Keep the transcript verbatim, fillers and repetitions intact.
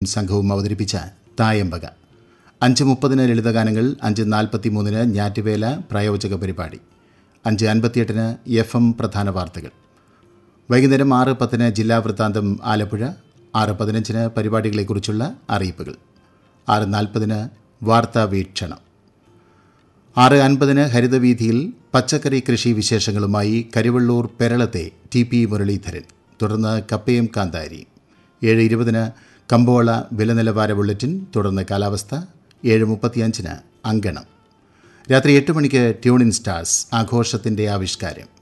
സംഘവും അവതരിപ്പിച്ച തായമ്പക. അഞ്ച് മുപ്പതിന് ലളിതഗാനങ്ങൾ, അഞ്ച് നാൽപ്പത്തി മൂന്നിന് ഞാറ്റുവേല പ്രായോജക പരിപാടി, അഞ്ച് അൻപത്തിയെട്ടിന് എഫ് എം പ്രധാന വാർത്തകൾ. വൈകുന്നേരം ആറ് പത്തിന് ജില്ലാ വൃത്താന്തം ആലപ്പുഴ, ആറ് പതിനഞ്ചിന് പരിപാടികളെക്കുറിച്ചുള്ള അറിയിപ്പുകൾ, ആറ് നാൽപ്പതിന് വാർത്താ വീക്ഷണം, ആറ് അൻപതിന് ഹരിതവീഥിയിൽ പച്ചക്കറി കൃഷി വിശേഷങ്ങളുമായി കരിവള്ളൂർ പെരളത്തെ ടി പി മുരളീധരൻ, തുടർന്ന് കപ്പയും കാന്താരി. ഏഴ് ഇരുപതിന് കമ്പോള വില നിലവാര ബുള്ളറ്റിൻ, തുടർന്ന് കാലാവസ്ഥ. ഏഴ് മുപ്പത്തിയഞ്ചിന് അങ്കണം. രാത്രി എട്ട് മണിക്ക് ട്യൂണിൻ സ്റ്റാർസ്, ആഘോഷത്തിൻ്റെ ആവിഷ്കാരം.